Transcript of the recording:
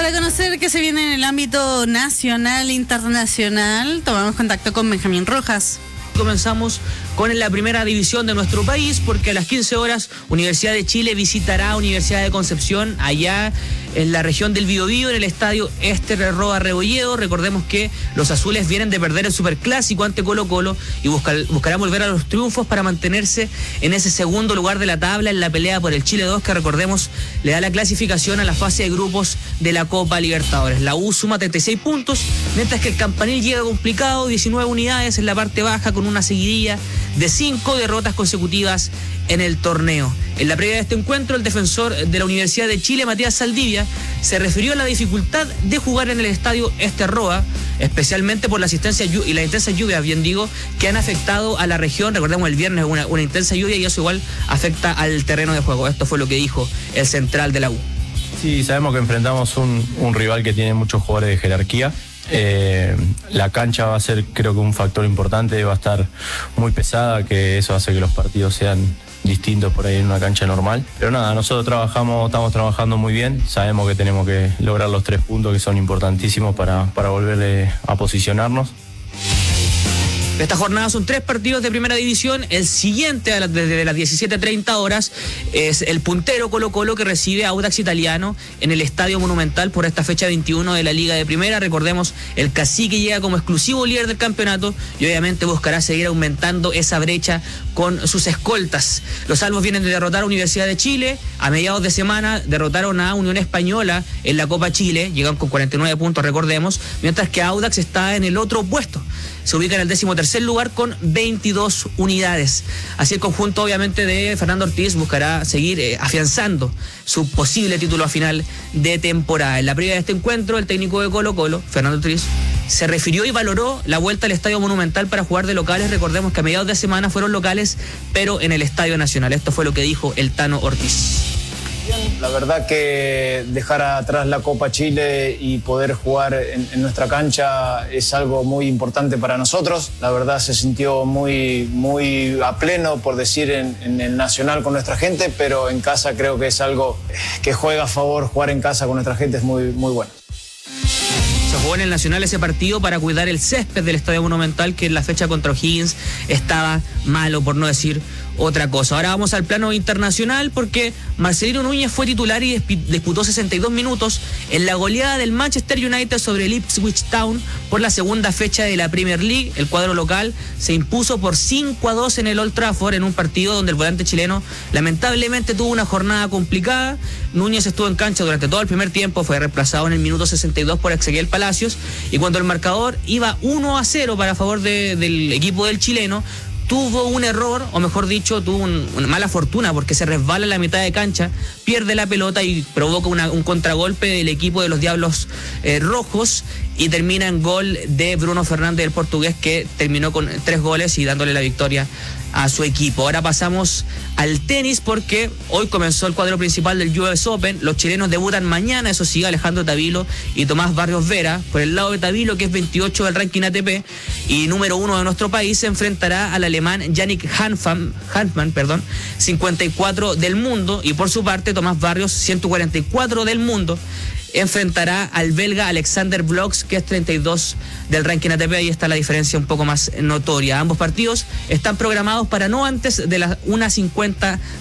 Para conocer qué se viene en el ámbito nacional e internacional, tomamos contacto con Benjamín Rojas. Comenzamos con la primera división de nuestro país, porque a las 15 horas Universidad de Chile visitará Universidad de Concepción allá en la región del Biobío, en el estadio Ester Roa Rebolledo. Recordemos que los azules vienen de perder el Superclásico ante Colo-Colo y buscarán volver a los triunfos para mantenerse en ese segundo lugar de la tabla en la pelea por el Chile 2, que recordemos le da la clasificación a la fase de grupos de la Copa Libertadores. La U suma 36 puntos, mientras que el Campanil llega complicado, 19 unidades en la parte baja, con una seguidilla de 5 derrotas consecutivas en el torneo. En la previa de este encuentro, el defensor de la Universidad de Chile, Matías Saldivia, se refirió a la dificultad de jugar en el estadio Ester Roa, especialmente por la asistencia y la intensa lluvia, bien digo, que han afectado a la región. Recordemos, el viernes una intensa lluvia y eso igual afecta al terreno de juego. Esto fue lo que dijo el central de la U. Sí, sabemos que enfrentamos un rival que tiene muchos jugadores de jerarquía. La cancha va a ser, creo que, un factor importante, va a estar muy pesada, que eso hace que los partidos sean distintos por ahí en una cancha normal. Pero nada, nosotros estamos trabajando muy bien, sabemos que tenemos que lograr los 3 puntos que son importantísimos para volver a posicionarnos. Esta jornada son 3 partidos de primera división. El siguiente, desde las 17:30 horas, es el puntero Colo-Colo, que recibe a Audax Italiano en el Estadio Monumental por esta fecha 21 de la Liga de Primera. Recordemos, el Cacique llega como exclusivo líder del campeonato y obviamente buscará seguir aumentando esa brecha con sus escoltas. Los salvos vienen de derrotar a Universidad de Chile. A mediados de semana derrotaron a Unión Española en la Copa Chile, llegan con 49 puntos, recordemos, mientras que Audax está en el otro puesto. Se ubica en el 13º lugar con 22 unidades. Así el conjunto, obviamente, de Fernando Ortiz buscará seguir afianzando su posible título a final de temporada. En la previa de este encuentro, el técnico de Colo-Colo, Fernando Ortiz, se refirió y valoró la vuelta al Estadio Monumental para jugar de locales. Recordemos que a mediados de semana fueron locales, pero en el Estadio Nacional. Esto fue lo que dijo el Tano Ortiz. La verdad que dejar atrás la Copa Chile y poder jugar en nuestra cancha es algo muy importante para nosotros. La verdad se sintió muy a pleno, por decir, en el Nacional con nuestra gente, pero en casa creo que es algo que juega a favor. Jugar en casa con nuestra gente es muy bueno. Se jugó en el Nacional ese partido para cuidar el césped del Estadio Monumental, que en la fecha contra O'Higgins estaba malo, por no decir otra cosa. Ahora vamos al plano internacional, porque Marcelino Núñez fue titular y disputó 62 minutos en la goleada del Manchester United sobre el Ipswich Town por la segunda fecha de la Premier League. El cuadro local se impuso por 5-2 en el Old Trafford, en un partido donde el volante chileno lamentablemente tuvo una jornada complicada. Núñez estuvo en cancha durante todo el primer tiempo, fue reemplazado en el minuto 62 por Ezequiel Palacios, y cuando el marcador iba 1-0 para favor del equipo del chileno, tuvo un error, o mejor dicho, tuvo una mala fortuna, porque se resbala en la mitad de cancha, pierde la pelota y provoca un contragolpe del equipo de los Diablos Rojos, y termina en gol de Bruno Fernández, el portugués, que terminó con 3 goles y dándole la victoria a su equipo. Ahora pasamos al tenis, porque hoy comenzó el cuadro principal del US Open. Los chilenos debutan mañana, eso sí, Alejandro Tavilo y Tomás Barrios Vera. Por el lado de Tavilo, que es 28 del ranking ATP y número 1 de nuestro país, se enfrentará al alemán Yannick Hanfmann, 54 del mundo, y por su parte Tomás Barrios, 144 del mundo, enfrentará al belga Alexander Bloks, que es 32 del ranking ATP. Ahí está la diferencia un poco más notoria. Ambos partidos están programados para no antes de las 1:50